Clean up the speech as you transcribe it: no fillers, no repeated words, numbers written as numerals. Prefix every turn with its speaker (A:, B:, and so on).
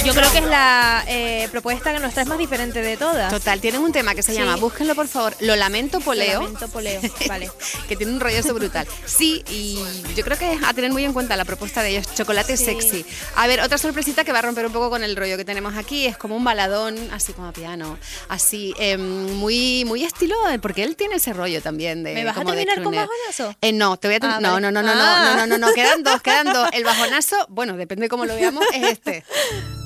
A: Yo creo que es la propuesta que nuestra es más diferente de todas.
B: Total, tienen un tema que se llama, búsquenlo por favor, Lo Lamento Poleo.
A: Lo Lamento Poleo, vale.
B: Que tiene un rollo eso brutal. Sí, y yo creo que es a tener muy en cuenta la propuesta de ellos, Chocolate Sexy. A ver, otra sorpresita que va a romper un poco con el rollo que tenemos aquí, es como un baladón, así como a piano, así, muy estilo, porque él tiene ese rollo también de...
A: ¿Me vas a
B: como de
A: terminar con
B: crooner.
A: bajonazo?
B: No, te voy a terminar.
A: Vale.
B: No, quedan dos. El bajonazo, bueno, depende de cómo lo veamos, es este.